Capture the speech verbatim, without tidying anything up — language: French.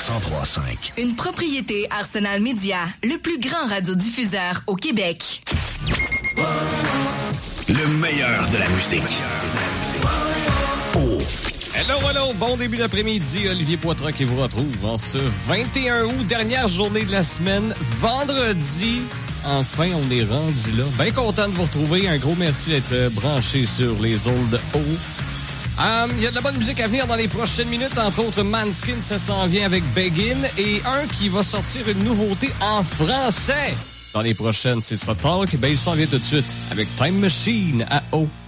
cent trois cinq. Une propriété Arsenal Media, le plus grand radiodiffuseur au Québec. Le meilleur de la musique. Oh. Hello, hello, bon début d'après-midi. Olivier Poitras qui vous retrouve en ce vingt et un août, dernière journée de la semaine, vendredi. Enfin, on est rendu là. Bien content de vous retrouver. Un gros merci d'être branché sur les ondes de haut. Il um, y a de la bonne musique à venir dans les prochaines minutes. Entre autres, Manskin, ça s'en vient avec Begin. Et un qui va sortir une nouveauté en français. Dans les prochaines, ce sera Talk. Ben, il s'en vient tout de suite avec Time Machine à haut.